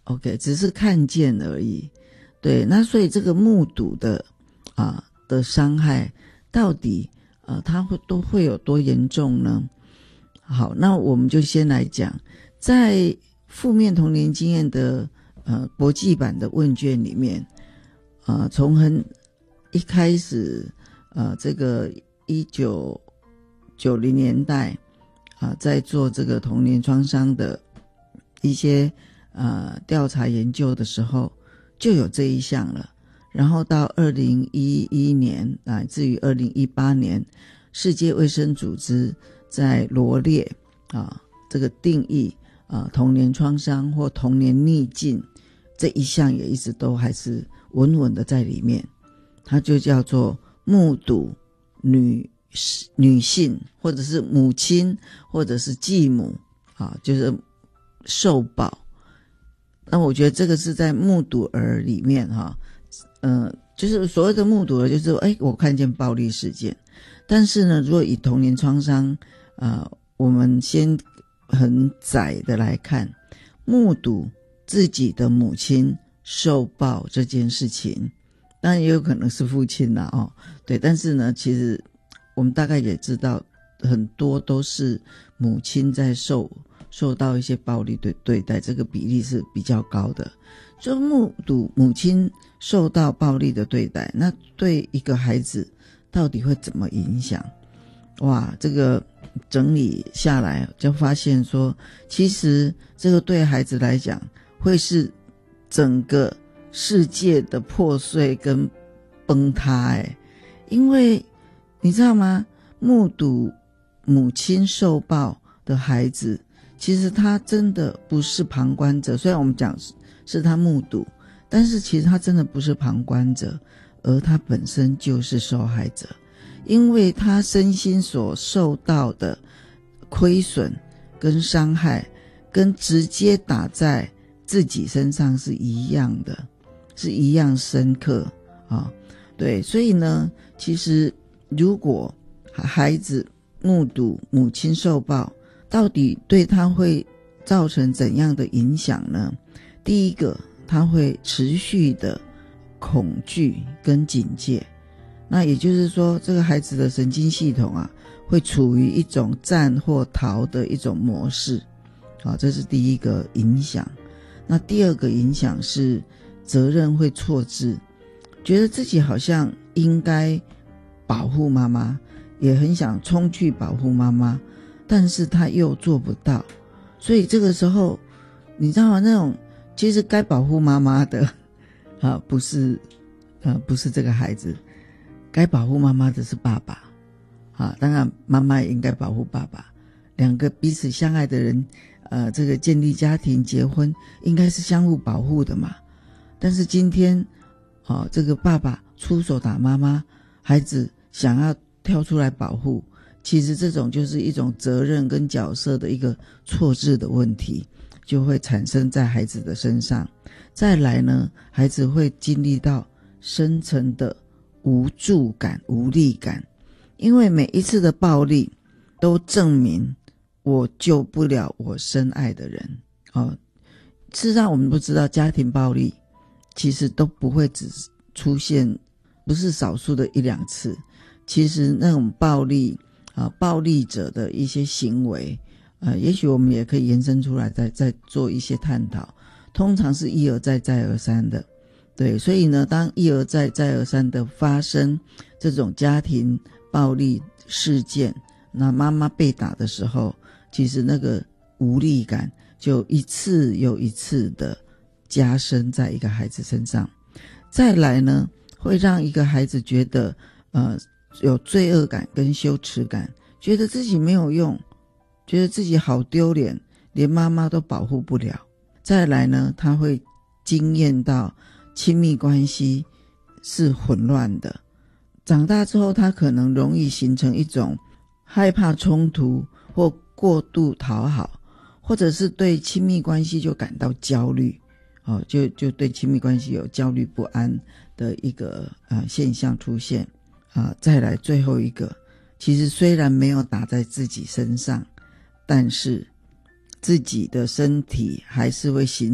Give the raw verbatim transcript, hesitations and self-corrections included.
OK， 只是看见而已。对，那所以这个目睹的啊的伤害，到底呃它会都会有多严重呢？好，那我们就先来讲，在负面童年经验的呃国际版的问卷里面，呃，从很一开始，呃，这个一九九零年代啊、呃，在做这个童年创伤的一些呃调查研究的时候，就有这一项了。然后到二零一一年，乃至于二零一八年，世界卫生组织在罗列啊这个定义啊童年创伤或童年逆境这一项也一直都还是稳稳的在里面。它就叫做目睹女女性或者是母亲或者是继母啊，就是受暴。那我觉得这个是在目睹儿里面哈，呃，就是所谓的目睹儿，就是哎，我看见暴力事件。但是呢，如果以童年创伤，呃，我们先很窄的来看，目睹自己的母亲受暴这件事情，当然也有可能是父亲啦，哦，对，但是呢，其实我们大概也知道，很多都是母亲在受受到一些暴力对对待，这个比例是比较高的。就目睹母亲受到暴力的对待，那对一个孩子到底会怎么影响？哇，这个整理下来就发现说，其实这个对孩子来讲，会是整个世界的破碎跟崩塌。诶，因为你知道吗？目睹母亲受暴的孩子，其实他真的不是旁观者。虽然我们讲是他目睹，但是其实他真的不是旁观者，而他本身就是受害者，因为他身心所受到的亏损跟伤害，跟直接打在自己身上是一样的，是一样深刻啊。对，所以呢，其实如果孩子目睹母亲受暴，到底对他会造成怎样的影响呢？第一个，他会持续的恐惧跟警戒，那也就是说，这个孩子的神经系统啊，会处于一种战或逃的一种模式，啊，这是第一个影响。那第二个影响是责任会错置，觉得自己好像应该保护妈妈，也很想冲去保护妈妈，但是他又做不到。所以这个时候，你知道吗？那种其实该保护妈妈的啊，不是呃不是这个孩子，该保护妈妈的是爸爸啊。当然妈妈也应该保护爸爸，两个彼此相爱的人，呃这个建立家庭结婚应该是相互保护的嘛。但是今天啊，这个爸爸出手打妈妈，孩子想要跳出来保护，其实这种就是一种责任跟角色的一个错置的问题，就会产生在孩子的身上。再来呢，孩子会经历到深层的无助感、无力感，因为每一次的暴力都证明我救不了我深爱的人。哦，事实上我们不知道，家庭暴力其实都不会只出现，不是少数的一两次。其实那种暴力啊，暴力者的一些行为，呃，也许我们也可以延伸出来，再再做一些探讨。通常是一而再再而三的，对，所以呢，当一而再再而三的发生这种家庭暴力事件，那妈妈被打的时候，其实那个无力感就一次又一次的加深在一个孩子身上。再来呢，会让一个孩子觉得呃有罪恶感跟羞耻感，觉得自己没有用，觉得自己好丢脸，连妈妈都保护不了。再来呢，他会经验到亲密关系是混乱的。长大之后，他可能容易形成一种害怕冲突或过度讨好，或者是对亲密关系就感到焦虑，哦，就就对亲密关系有焦虑不安的一个呃现象出现啊、呃。再来最后一个，其实虽然没有打在自己身上，但是自己的身体还是会形